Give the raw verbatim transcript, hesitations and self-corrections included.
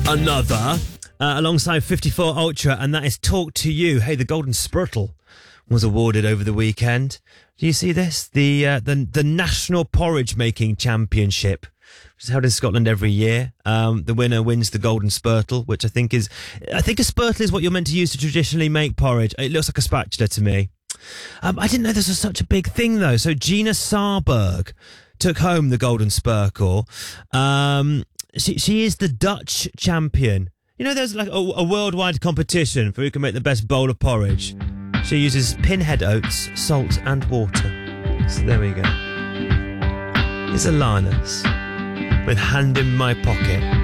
Another, uh, alongside fifty-four Ultra, and that is Talk to You. Hey, the Golden Spurtle was awarded over the weekend. Do you see this? The uh, the the National Porridge Making Championship, which is held in Scotland every year. Um, the winner wins the Golden Spurtle, which I think is, I think a spurtle is what you're meant to use to traditionally make porridge. It looks like a spatula to me. Um, I didn't know this was such a big thing though. So Gina Sarberg took home the Golden Spurtle. Um, she she is the Dutch champion. You know, there's like a, a worldwide competition for who can make the best bowl of porridge. She uses pinhead oats, salt and water. So there we go. Here's Alanis with Hand in My Pocket.